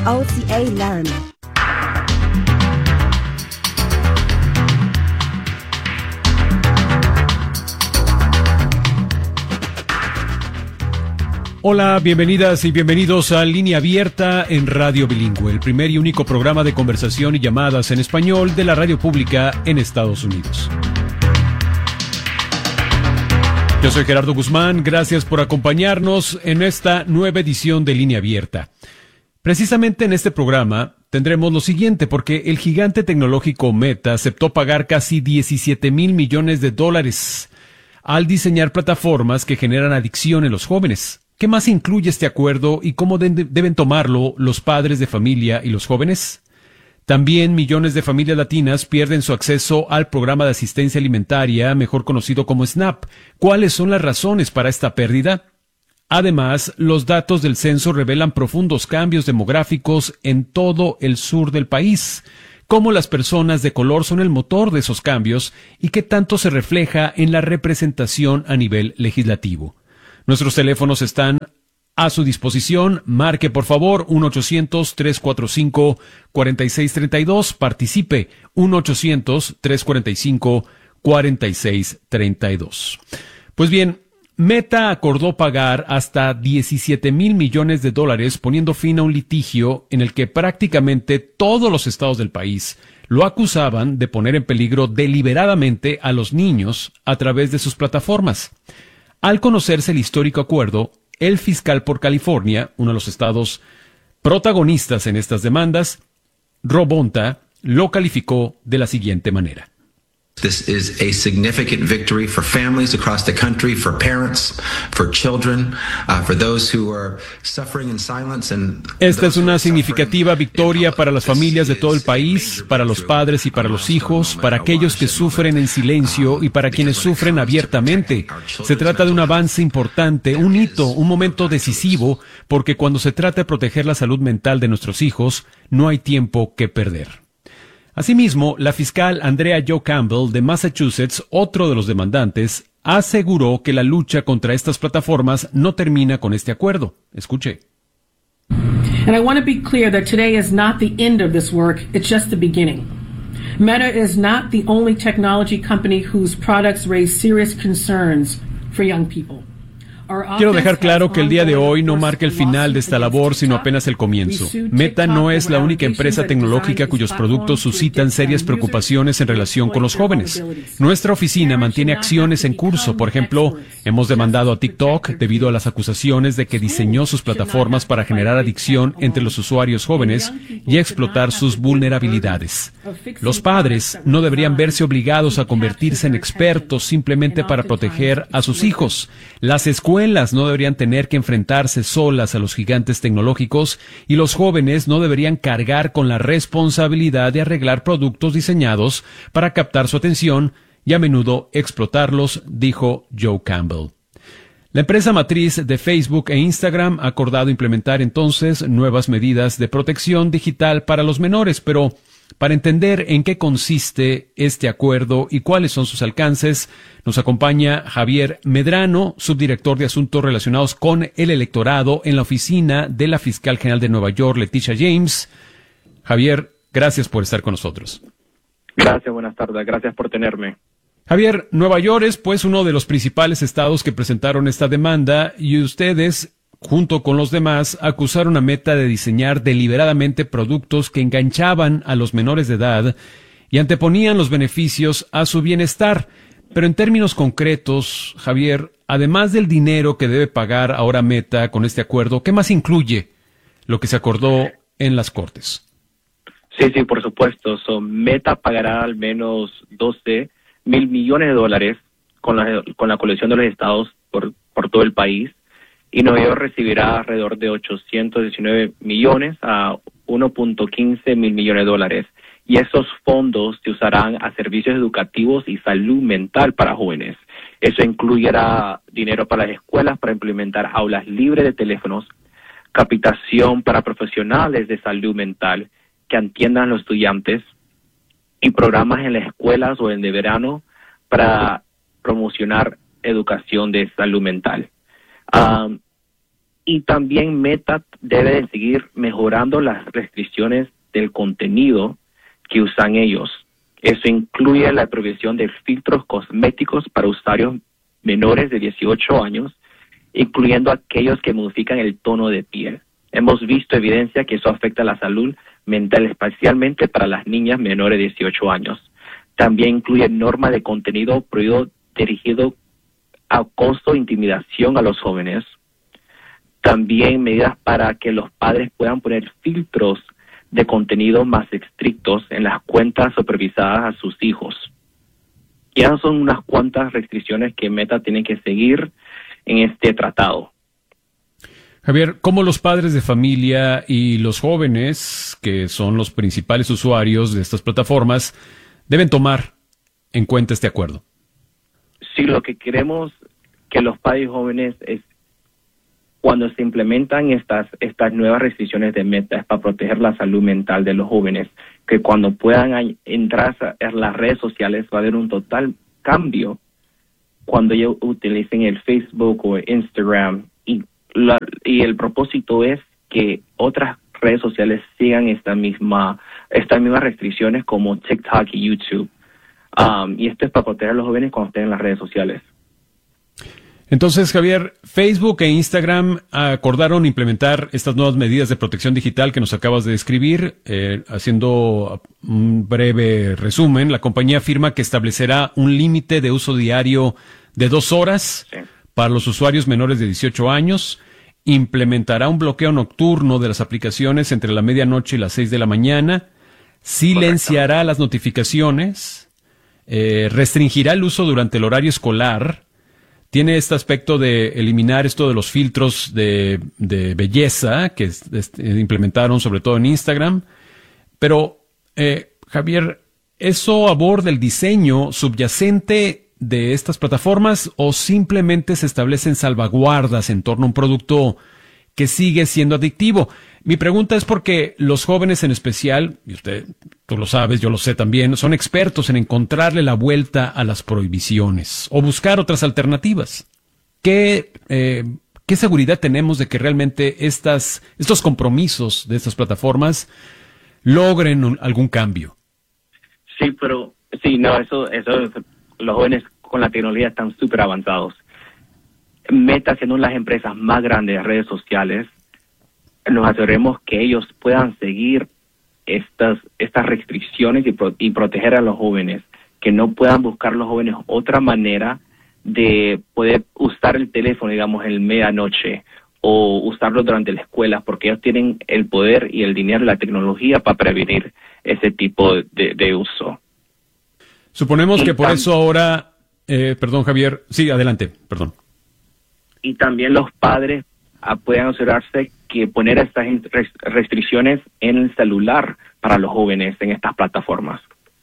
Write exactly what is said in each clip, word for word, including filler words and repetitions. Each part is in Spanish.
O C A Learn. Hola, bienvenidas y bienvenidos a Línea Abierta en Radio Bilingüe, el primer y único programa de conversación y llamadas en español de la radio pública en Estados Unidos. Yo soy Gerardo Guzmán, gracias por acompañarnos en esta nueva edición de Línea Abierta. Precisamente en este programa tendremos lo siguiente, porque el gigante tecnológico Meta aceptó pagar casi diecisiete mil millones de dólares al diseñar plataformas que generan adicción en los jóvenes. ¿Qué más incluye este acuerdo y cómo de- deben tomarlo los padres de familia y los jóvenes? También millones de familias latinas pierden su acceso al programa de asistencia alimentaria, mejor conocido como SNAP. ¿Cuáles son las razones para esta pérdida? Además, los datos del censo revelan profundos cambios demográficos en todo el sur del país. Cómo las personas de color son el motor de esos cambios y qué tanto se refleja en la representación a nivel legislativo. Nuestros teléfonos están a su disposición. Marque, por favor, uno ochocientos, tres cuatro cinco, cuatro seis tres dos. Participe, uno ochocientos, tres cuatro cinco, cuatro seis tres dos. Pues bien, Meta acordó pagar hasta diecisiete mil millones de dólares poniendo fin a un litigio en el que prácticamente todos los estados del país lo acusaban de poner en peligro deliberadamente a los niños a través de sus plataformas. Al conocerse el histórico acuerdo, el fiscal por California, uno de los estados protagonistas en estas demandas, Rob Bonta, lo calificó de la siguiente manera. This is a significant victory for families across the country, for parents, for children, uh, for those who are suffering in silence and Esta es una significativa victoria para las familias de todo el país, para los padres y para los hijos, para aquellos que sufren en silencio y para quienes sufren abiertamente. Se trata de un avance importante, un hito, un momento decisivo, porque cuando se trata de proteger la salud mental de nuestros hijos, no hay tiempo que perder. Asimismo, la fiscal Andrea Jo Campbell de Massachusetts, otro de los demandantes, aseguró que la lucha contra estas plataformas no termina con este acuerdo. Escuche. And I want to be clear that today is not the end of this work, it's just the beginning. Meta is not the only technology company whose products raise serious concerns for young people. Quiero dejar claro que el día de hoy no marca el final de esta labor, sino apenas el comienzo. Meta no es la única empresa tecnológica cuyos productos suscitan serias preocupaciones en relación con los jóvenes. Nuestra oficina mantiene acciones en curso. Por ejemplo, hemos demandado a TikTok debido a las acusaciones de que diseñó sus plataformas para generar adicción entre los usuarios jóvenes y explotar sus vulnerabilidades. Los padres no deberían verse obligados a convertirse en expertos simplemente para proteger a sus hijos. Las escuelas Las escuelas no deberían tener que enfrentarse solas a los gigantes tecnológicos y los jóvenes no deberían cargar con la responsabilidad de arreglar productos diseñados para captar su atención y a menudo explotarlos, dijo Jo Campbell. La empresa matriz de Facebook e Instagram ha acordado implementar entonces nuevas medidas de protección digital para los menores, pero para entender en qué consiste este acuerdo y cuáles son sus alcances, nos acompaña Javier Medrano, subdirector de Asuntos Relacionados con el Electorado en la oficina de la Fiscal General de Nueva York, Leticia James. Javier, gracias por estar con nosotros. Gracias, buenas tardes, gracias por tenerme. Javier, Nueva York es pues uno de los principales estados que presentaron esta demanda y ustedes, junto con los demás, acusaron a Meta de diseñar deliberadamente productos que enganchaban a los menores de edad y anteponían los beneficios a su bienestar. Pero en términos concretos, Javier, además del dinero que debe pagar ahora Meta con este acuerdo, ¿qué más incluye lo que se acordó en las Cortes? Sí, sí, por supuesto. So, Meta pagará al menos doce mil millones de dólares con la, con la colección de los estados por, por todo el país. Y Nueva York recibirá alrededor de ochocientos diecinueve millones a uno punto quince mil millones de dólares. Y esos fondos se usarán a servicios educativos y salud mental para jóvenes. Eso incluirá dinero para las escuelas para implementar aulas libres de teléfonos, capacitación para profesionales de salud mental que atiendan a los estudiantes y programas en las escuelas o en de verano para promocionar educación de salud mental. Um, Y también Meta debe de seguir mejorando las restricciones del contenido que usan ellos. Eso incluye la provisión de filtros cosméticos para usuarios menores de dieciocho años, incluyendo aquellos que modifican el tono de piel. Hemos visto evidencia que eso afecta la salud mental, especialmente para las niñas menores de dieciocho años. También incluye normas de contenido prohibido dirigido a acoso e intimidación a los jóvenes. También medidas para que los padres puedan poner filtros de contenido más estrictos en las cuentas supervisadas a sus hijos. Ya son unas cuantas restricciones que Meta tiene que seguir en este tratado. Javier, ¿cómo los padres de familia y los jóvenes, que son los principales usuarios de estas plataformas, deben tomar en cuenta este acuerdo? Sí, lo que queremos que los padres jóvenes es cuando se implementan estas estas nuevas restricciones de Meta es para proteger la salud mental de los jóvenes, que cuando puedan entrar a las redes sociales va a haber un total cambio cuando ellos utilicen el Facebook o Instagram, y, la, y el propósito es que otras redes sociales sigan esta misma estas mismas restricciones como TikTok y YouTube. Um, y esto es para proteger a los jóvenes cuando estén en las redes sociales. Entonces, Javier, Facebook e Instagram acordaron implementar estas nuevas medidas de protección digital que nos acabas de describir. Eh, haciendo un breve resumen, la compañía afirma que establecerá un límite de uso diario de dos horas sí. para los usuarios menores de dieciocho años, implementará un bloqueo nocturno de las aplicaciones entre la medianoche y las seis de la mañana, silenciará Correcto. las notificaciones, eh, restringirá el uso durante el horario escolar. Tiene este aspecto de eliminar esto de los filtros de, de belleza que este, implementaron sobre todo en Instagram. Pero, eh, Javier, ¿eso aborda el diseño subyacente de estas plataformas o simplemente se establecen salvaguardas en torno a un producto que sigue siendo adictivo? Mi pregunta es porque los jóvenes en especial, y usted, tú lo sabes, yo lo sé también, son expertos en encontrarle la vuelta a las prohibiciones o buscar otras alternativas. ¿Qué, eh, qué seguridad tenemos de que realmente estas, estos compromisos de estas plataformas logren un, algún cambio? Sí, pero sí, no, eso, eso, los jóvenes con la tecnología están súper avanzados. Meta, siendo las empresas más grandes de redes sociales, nos aseguremos que ellos puedan seguir estas estas restricciones y, pro, y proteger a los jóvenes, que no puedan buscar los jóvenes otra manera de poder usar el teléfono, digamos, en medianoche o usarlo durante la escuela, porque ellos tienen el poder y el dinero y la tecnología para prevenir ese tipo de, de uso. Suponemos y que por tam- eso ahora, eh, perdón Javier, sí, adelante, perdón. Y también los padres uh, pueden asegurarse que poner estas restricciones en el celular para los jóvenes en estas plataformas.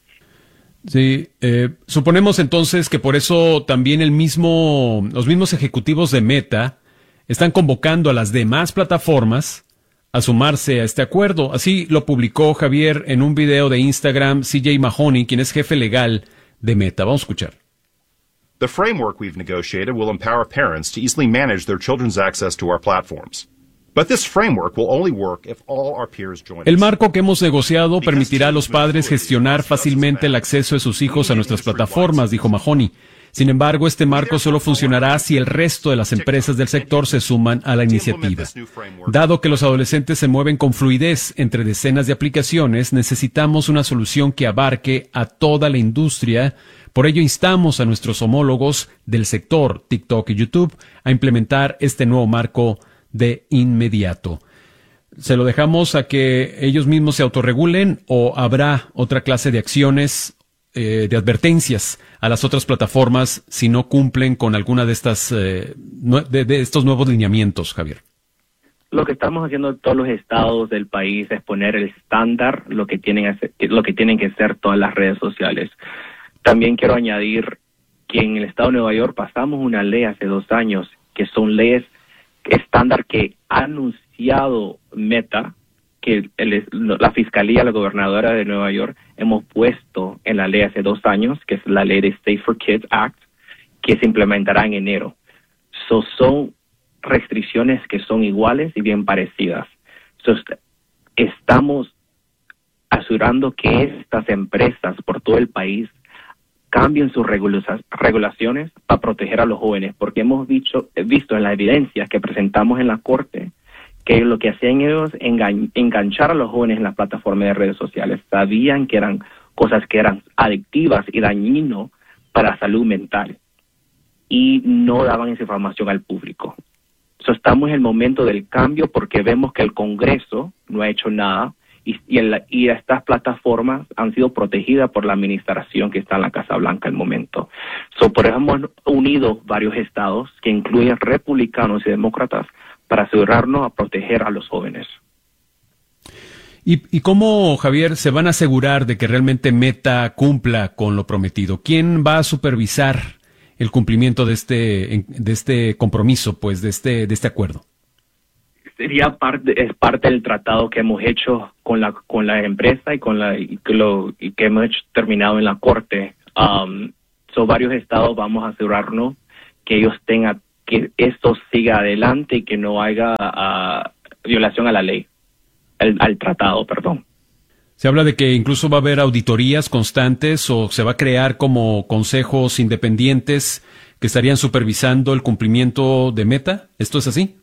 Sí, eh, suponemos entonces que por eso también el mismo, los mismos ejecutivos de Meta están convocando a las demás plataformas a sumarse a este acuerdo. Así lo publicó Javier en un video de Instagram C J Mahoney, quien es jefe legal de Meta. Vamos a escuchar. The framework we've negotiated will empower parents to easily manage their children's access to our platforms. But this framework will only work if all our peers join us. El marco que hemos negociado permitirá a los padres gestionar fácilmente el acceso de sus hijos a nuestras plataformas, dijo Mahoney. Sin embargo, este marco solo funcionará si el resto de las empresas del sector se suman a la iniciativa. Dado que los adolescentes se mueven con fluidez entre decenas de aplicaciones, necesitamos una solución que abarque a toda la industria. Por ello, instamos a nuestros homólogos del sector, TikTok y YouTube, a implementar este nuevo marco de inmediato. ¿Se lo dejamos a que ellos mismos se autorregulen o habrá otra clase de acciones, eh, de advertencias a las otras plataformas si no cumplen con alguna de estas eh, de, de estos nuevos lineamientos, Javier? Lo que estamos haciendo en todos los estados del país es poner el estándar, lo que tienen lo que tienen que ser todas las redes sociales. También quiero añadir que en el estado de Nueva York pasamos una ley hace dos años que son leyes estándar que ha anunciado Meta, que el, la Fiscalía, la Gobernadora de Nueva York, hemos puesto en la ley hace dos años, que es la ley de Safe for Kids Act, que se implementará en enero. So, son restricciones que son iguales y bien parecidas. Entonces, estamos asegurando que estas empresas por todo el país cambien sus regula- regulaciones para proteger a los jóvenes, porque hemos dicho, visto en la evidencia que presentamos en la corte que lo que hacían ellos engan- enganchar a los jóvenes en las plataformas de redes sociales. Sabían que eran cosas que eran adictivas y dañinas para la salud mental y no daban esa información al público. So, estamos en el momento del cambio porque vemos que el Congreso no ha hecho nada y, y, el, y estas plataformas han sido protegidas por la administración que está en la Casa Blanca al momento. So, por eso hemos unido varios estados que incluyen republicanos y demócratas para asegurarnos a proteger a los jóvenes. ¿Y, ¿Y cómo, Javier, se van a asegurar de que realmente Meta cumpla con lo prometido? ¿Quién va a supervisar el cumplimiento de este de este compromiso, pues, de este de este acuerdo? Sería parte es parte del tratado que hemos hecho con la con la empresa y con la y que, lo, y que hemos hecho, terminado en la corte. Um, son varios estados, vamos a asegurarnos que ellos tengan que esto siga adelante y que no haya uh, violación a la ley, al, al tratado, perdón. Se habla de que incluso va a haber auditorías constantes o se va a crear como consejos independientes que estarían supervisando el cumplimiento de Meta. ¿Esto es así?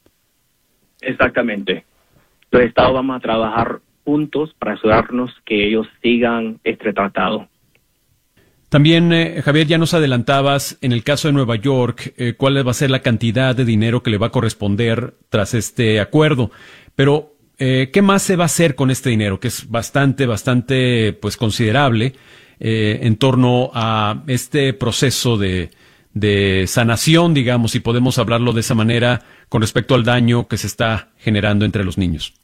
Exactamente. Los estados vamos a trabajar juntos para asegurarnos que ellos sigan este tratado. También, eh, Javier, ya nos adelantabas, en el caso de Nueva York, eh, cuál va a ser la cantidad de dinero que le va a corresponder tras este acuerdo. Pero, Eh, ¿qué más se va a hacer con este dinero? Que es bastante, bastante, pues, considerable eh, en torno a este proceso de, de sanación, digamos, si podemos hablarlo de esa manera, con respecto al daño que se está generando entre los niños.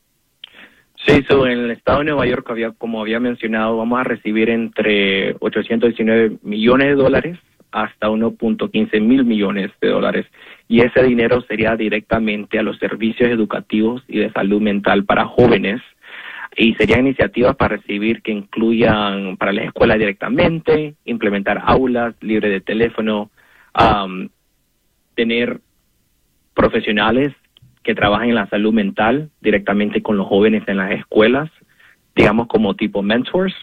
Sí, so, en el estado de Nueva York, había, como había mencionado, vamos a recibir entre ochocientos diecinueve millones de dólares hasta uno punto quince mil millones de dólares. Y ese dinero sería directamente a los servicios educativos y de salud mental para jóvenes. Y serían iniciativas para recibir que incluyan para las escuelas directamente, implementar aulas libres de teléfono, um, tener profesionales que trabajan en la salud mental directamente con los jóvenes en las escuelas, digamos como tipo mentors,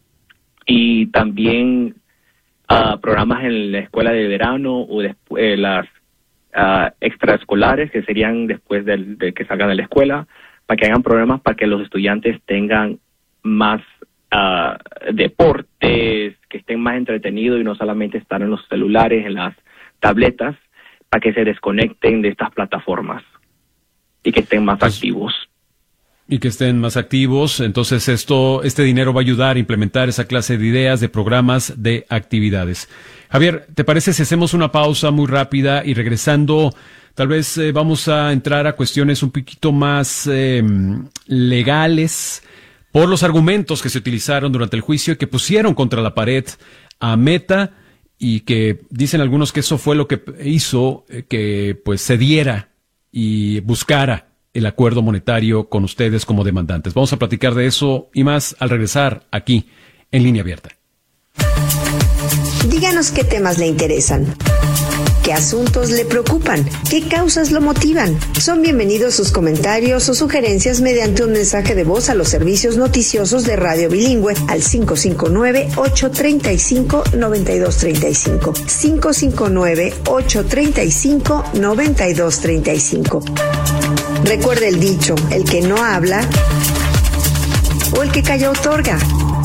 y también uh, programas en la escuela de verano o después eh, las uh, extraescolares que serían después del, de que salgan de la escuela, para que hagan programas para que los estudiantes tengan más uh, deportes, que estén más entretenidos y no solamente estar en los celulares, en las tabletas, para que se desconecten de estas plataformas y que estén más pues, activos. Y que estén más activos. Entonces esto, este dinero va a ayudar a implementar esa clase de ideas, de programas, de actividades. Javier, ¿te parece si hacemos una pausa muy rápida y regresando, tal vez eh, vamos a entrar a cuestiones un poquito más eh, legales por los argumentos que se utilizaron durante el juicio y que pusieron contra la pared a Meta y que dicen algunos que eso fue lo que hizo eh, que pues cediera y buscara el acuerdo monetario con ustedes como demandantes? Vamos a platicar de eso y más al regresar aquí en Línea Abierta. Díganos qué temas le interesan, qué asuntos le preocupan, qué causas lo motivan. Son bienvenidos sus comentarios o sugerencias mediante un mensaje de voz a los servicios noticiosos de Radio Bilingüe al cinco cinco nueve, ocho tres cinco, nueve dos tres cinco. cinco cinco nueve, ocho tres cinco, nueve dos tres cinco. Recuerde el dicho, el que no habla o el que calla otorga.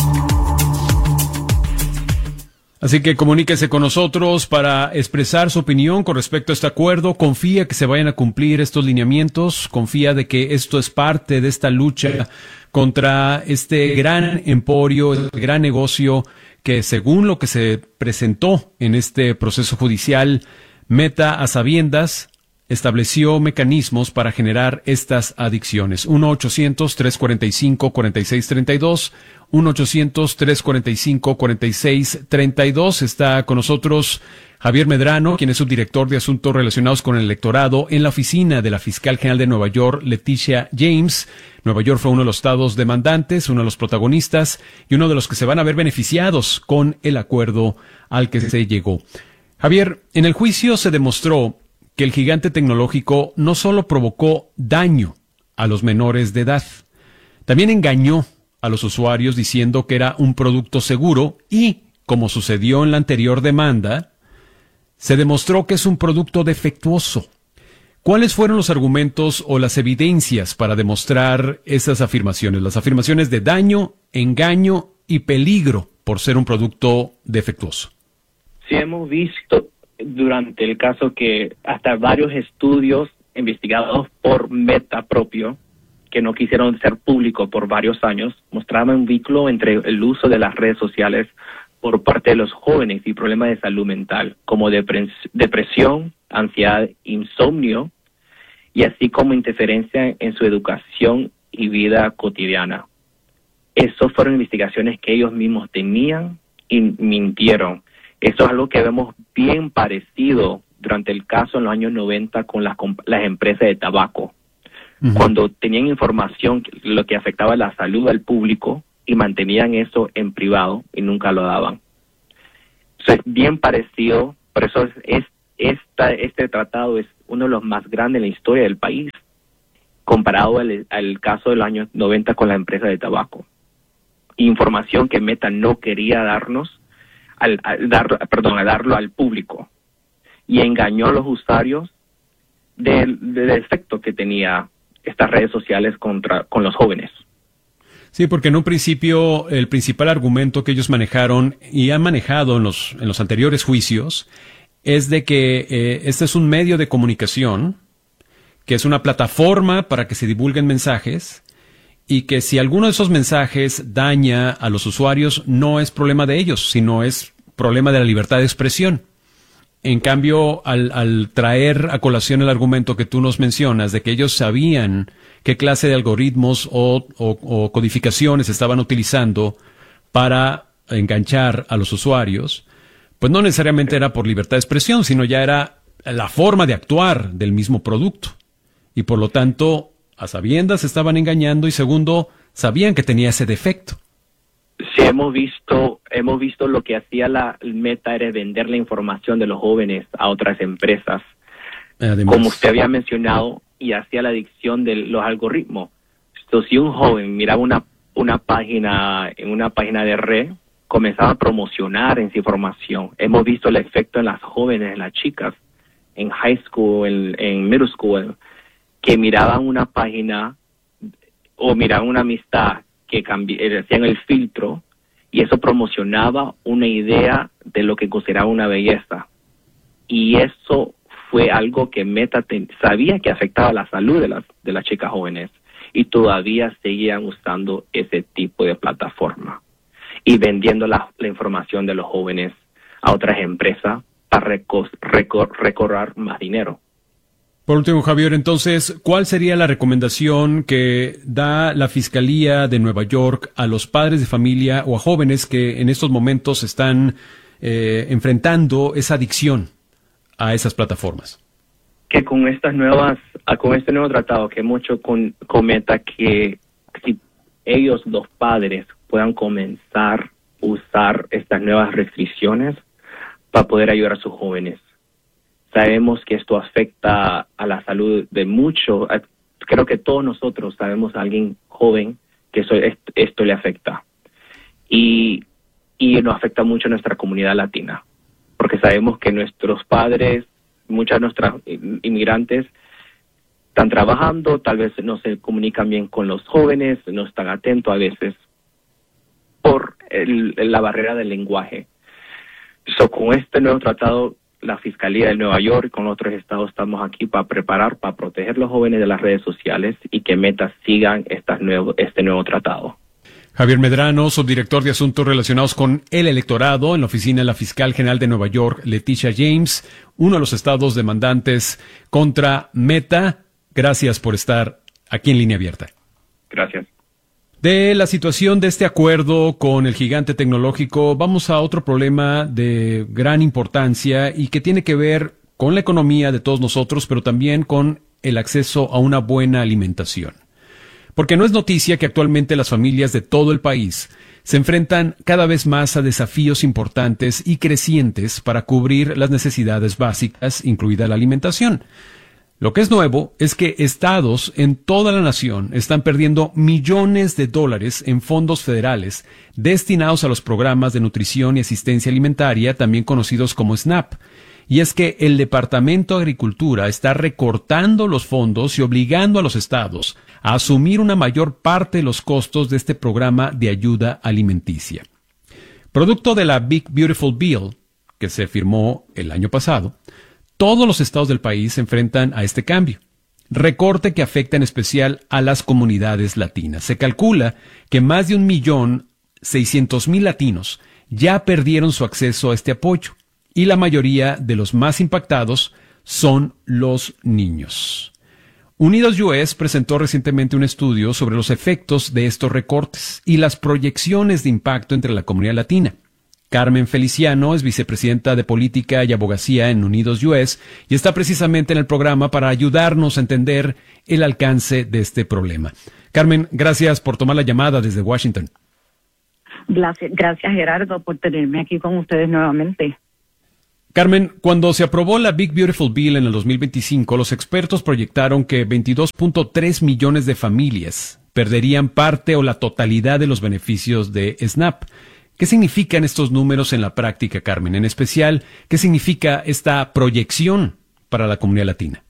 Así que comuníquese con nosotros para expresar su opinión con respecto a este acuerdo. Confía que se vayan a cumplir estos lineamientos. Confía de que esto es parte de esta lucha contra este gran emporio, este gran negocio que, según lo que se presentó en este proceso judicial, Meta a sabiendas estableció mecanismos para generar estas adicciones. uno ochocientos, tres cuatro cinco, cuatro seis tres dos, uno ochocientos, tres cuatro cinco, cuatro seis tres dos. Está con nosotros Javier Medrano, quien es subdirector de Asuntos Relacionados con el Electorado en la oficina de la Fiscal General de Nueva York, Leticia James. Nueva York fue uno de los estados demandantes, uno de los protagonistas y uno de los que se van a ver beneficiados con el acuerdo al que se llegó. Javier, en el juicio se demostró que el gigante tecnológico no solo provocó daño a los menores de edad, también engañó a los usuarios diciendo que era un producto seguro y, como sucedió en la anterior demanda, se demostró que es un producto defectuoso. ¿Cuáles fueron los argumentos o las evidencias para demostrar esas afirmaciones? Las afirmaciones de daño, engaño y peligro por ser un producto defectuoso. Sí, hemos visto durante el caso que hasta varios estudios investigados por Meta propio, que no quisieron ser públicos por varios años, mostraban un vínculo entre el uso de las redes sociales por parte de los jóvenes y problemas de salud mental, como depres- depresión, ansiedad, insomnio, y así como interferencia en su educación y vida cotidiana. Esas fueron investigaciones que ellos mismos tenían y mintieron. Eso es algo que vemos bien parecido durante el caso en los años noventa con las, las empresas de tabaco. Uh-huh. Cuando tenían información que, lo que afectaba la salud del público y mantenían eso en privado y nunca lo daban. Eso es bien parecido, por eso es, es esta, este tratado es uno de los más grandes en la historia del país, comparado al, al caso de los años noventa con la empresa de tabaco. Información que Meta no quería darnos, al, al dar, perdón, a darlo al público, y engañó a los usuarios del, del efecto que tenía estas redes sociales contra con los jóvenes. Sí, porque en un principio el principal argumento que ellos manejaron y han manejado en los, en los anteriores juicios es de que eh, este es un medio de comunicación, que es una plataforma para que se divulguen mensajes y que si alguno de esos mensajes daña a los usuarios no es problema de ellos, sino es problema de la libertad de expresión. En cambio, al, al traer a colación el argumento que tú nos mencionas de que ellos sabían qué clase de algoritmos o, o, o codificaciones estaban utilizando para enganchar a los usuarios, pues no necesariamente era por libertad de expresión, sino ya era la forma de actuar del mismo producto. Y por lo tanto, a sabiendas estaban engañando y segundo, sabían que tenía ese defecto. Sí, hemos visto, hemos visto lo que hacía la Meta era vender la información de los jóvenes a otras empresas. Además, como usted había mencionado, y hacía la adicción de los algoritmos. Entonces, si un joven miraba una una página en una página de red, comenzaba a promocionar esa información. Hemos visto el efecto en las jóvenes, en las chicas, en high school, en, en middle school, que miraban una página o miraban una amistad que cambi- hacían el filtro y eso promocionaba una idea de lo que consideraba una belleza. Y eso fue algo que Meta ten- sabía que afectaba la salud de las, de las chicas jóvenes y todavía seguían usando ese tipo de plataforma y vendiendo la, la información de los jóvenes a otras empresas para recor- recor- recorrer más dinero. Por último, Javier, entonces, ¿cuál sería la recomendación que da la Fiscalía de Nueva York a los padres de familia o a jóvenes que en estos momentos están eh, enfrentando esa adicción a esas plataformas? Que con estas nuevas, con este nuevo tratado que mucho con, con Meta, que si ellos, los padres, puedan comenzar a usar estas nuevas restricciones para poder ayudar a sus jóvenes. Sabemos que esto afecta a la salud de muchos. Creo que todos nosotros sabemos a alguien joven que eso, esto le afecta. Y, y nos afecta mucho a nuestra comunidad latina. Porque sabemos que nuestros padres, muchas de nuestras inmigrantes, están trabajando, tal vez no se comunican bien con los jóvenes, no están atentos a veces por el, la barrera del lenguaje. So, con este nuevo tratado, la Fiscalía de Nueva York y con otros estados estamos aquí para preparar, para proteger a los jóvenes de las redes sociales y que Meta sigan estas nuevo, este nuevo tratado. Javier Medrano, subdirector de Asuntos Relacionados con el Electorado en la oficina de la Fiscal General de Nueva York, Leticia James, uno de los estados demandantes contra Meta. Gracias por estar aquí en Línea Abierta. Gracias. De la situación de este acuerdo con el gigante tecnológico, vamos a otro problema de gran importancia y que tiene que ver con la economía de todos nosotros, pero también con el acceso a una buena alimentación. Porque no es noticia que actualmente las familias de todo el país se enfrentan cada vez más a desafíos importantes y crecientes para cubrir las necesidades básicas, incluida la alimentación. Lo que es nuevo es que estados en toda la nación están perdiendo millones de dólares en fondos federales destinados a los programas de nutrición y asistencia alimentaria, también conocidos como SNAP. Y es que el Departamento de Agricultura está recortando los fondos y obligando a los estados a asumir una mayor parte de los costos de este programa de ayuda alimenticia. Producto de la Big Beautiful Bill, que se firmó el año pasado, todos los estados del país se enfrentan a este cambio. Recorte que afecta en especial a las comunidades latinas. Se calcula que más de un millón seiscientos mil latinos ya perdieron su acceso a este apoyo. Y la mayoría de los más impactados son los niños. Unidos U S presentó recientemente un estudio sobre los efectos de estos recortes y las proyecciones de impacto entre la comunidad latina. Carmen Feliciano es vicepresidenta de Política y Abogacía en Unidos U S y está precisamente en el programa para ayudarnos a entender el alcance de este problema. Carmen, gracias por tomar la llamada desde Washington. Gracias, gracias Gerardo, por tenerme aquí con ustedes nuevamente. Carmen, cuando se aprobó la Big Beautiful Bill en el dos mil veinticinco, los expertos proyectaron que veintidós punto tres millones de familias perderían parte o la totalidad de los beneficios de SNAP. ¿Qué significan estos números en la práctica, Carmen? En especial, ¿qué significa esta proyección para la comunidad latina?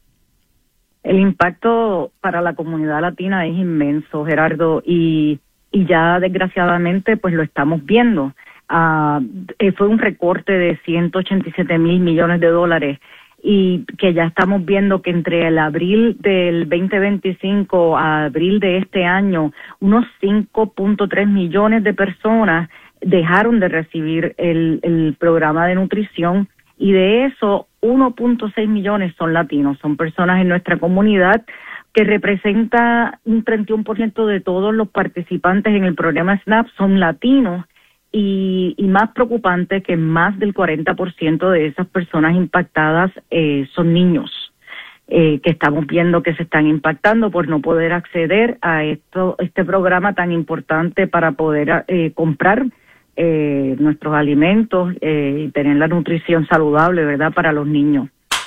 El impacto para la comunidad latina es inmenso, Gerardo, y, y ya desgraciadamente pues lo estamos viendo. Uh, fue un recorte de ciento ochenta y siete mil millones de dólares y que ya estamos viendo que entre el abril del veinte veinticinco a abril de este año, unos cinco punto tres millones de personas dejaron de recibir el, el programa de nutrición y de eso uno punto seis millones son latinos, son personas en nuestra comunidad que representa un treinta y uno por ciento de todos los participantes en el programa SNAP son latinos. Y, y más preocupante que más del cuarenta por ciento de esas personas impactadas eh, son niños, eh, que estamos viendo que se están impactando por no poder acceder a esto, este programa tan importante para poder eh, comprar eh, nuestros alimentos eh, y tener la nutrición saludable, ¿verdad?, para los niños.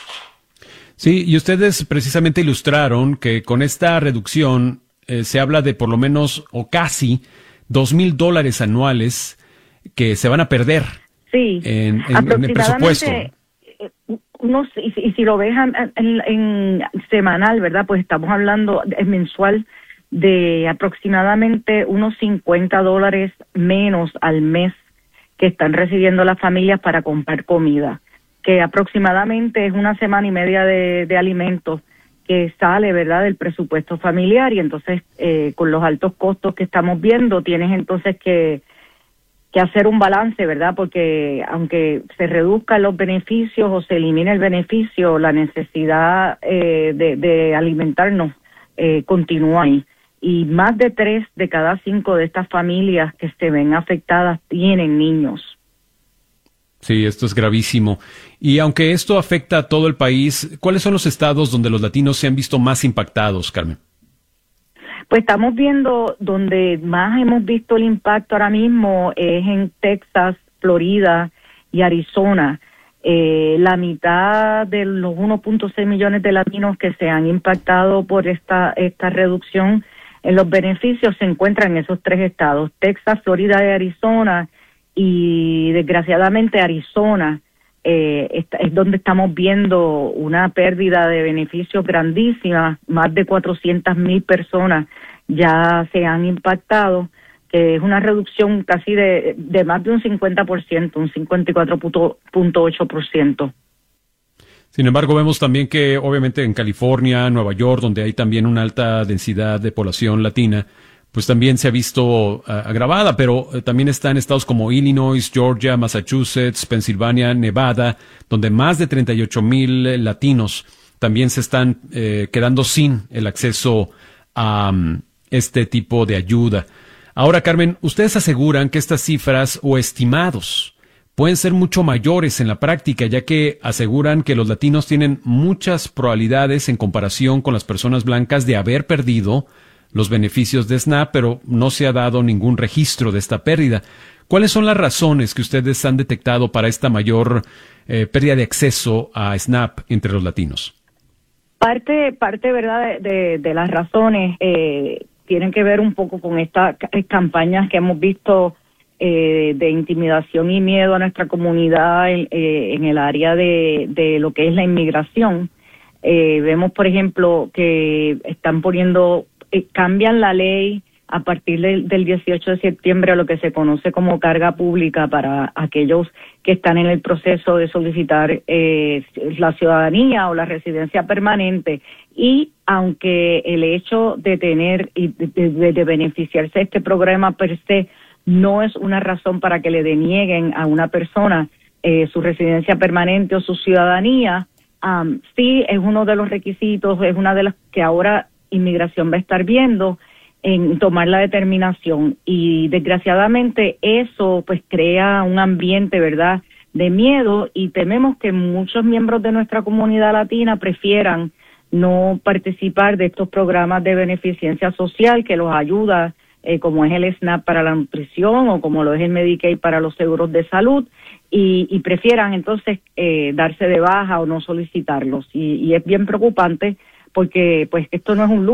Sí, y ustedes precisamente ilustraron que con esta reducción eh, se habla de por lo menos o casi dos mil dólares anuales que se van a perder sí, en, en, en el presupuesto. Unos, y, y si lo ves en, en, en semanal, ¿verdad? Pues estamos hablando en mensual de aproximadamente unos cincuenta dólares menos al mes que están recibiendo las familias para comprar comida, que aproximadamente es una semana y media de, de alimentos que sale, ¿verdad?, del presupuesto familiar y entonces eh, con los altos costos que estamos viendo tienes entonces que que hacer un balance, ¿verdad? Porque aunque se reduzcan los beneficios o se elimine el beneficio, la necesidad eh, de, de alimentarnos eh, continúa ahí. Y más de tres de cada cinco de estas familias que se ven afectadas tienen niños. Sí, esto es gravísimo. Y aunque esto afecta a todo el país, ¿cuáles son los estados donde los latinos se han visto más impactados, Carmen? Pues estamos viendo donde más hemos visto el impacto ahora mismo es en Texas, Florida y Arizona. Eh, la mitad de los uno punto seis millones de latinos que se han impactado por esta esta reducción en los beneficios se encuentran en esos tres estados, Texas, Florida y Arizona, y desgraciadamente Arizona eh, esta, es donde estamos viendo una pérdida de beneficios grandísima, más de cuatrocientas mil personas ya se han impactado, que es una reducción casi de, de más de un cincuenta por ciento, un cincuenta y cuatro punto ocho por ciento. Sin embargo, vemos también que obviamente en California, Nueva York, donde hay también una alta densidad de población latina, pues también se ha visto uh, agravada, pero uh, también están estados como Illinois, Georgia, Massachusetts, Pensilvania, Nevada, donde más de treinta y ocho mil eh, latinos también se están eh, quedando sin el acceso a um, este tipo de ayuda. Ahora, Carmen, ustedes aseguran que estas cifras o estimados pueden ser mucho mayores en la práctica, ya que aseguran que los latinos tienen muchas probabilidades en comparación con las personas blancas de haber perdido los beneficios de SNAP, pero no se ha dado ningún registro de esta pérdida. ¿Cuáles son las razones que ustedes han detectado para esta mayor eh, pérdida de acceso a SNAP entre los latinos? Parte, parte verdad, de, de, de las razones eh, tienen que ver un poco con estas campañas que hemos visto eh, de intimidación y miedo a nuestra comunidad en, eh, en el área de, de lo que es la inmigración. Eh, vemos, por ejemplo, que están poniendo, eh, cambian la ley a partir de, del dieciocho de septiembre a lo que se conoce como carga pública para aquellos que están en el proceso de solicitar eh, la ciudadanía o la residencia permanente. Y aunque el hecho de tener y de, de, de beneficiarse de este programa per se no es una razón para que le denieguen a una persona eh, su residencia permanente o su ciudadanía, um, sí es uno de los requisitos, es una de las que ahora Inmigración va a estar viendo en tomar la determinación, y desgraciadamente eso pues crea un ambiente, ¿verdad?, de miedo, y tememos que muchos miembros de nuestra comunidad latina prefieran no participar de estos programas de beneficencia social que los ayuda, eh, como es el SNAP para la nutrición o como lo es el Medicaid para los seguros de salud, y, y prefieran entonces eh, darse de baja o no solicitarlos, y, y es bien preocupante porque pues esto no es un lujo.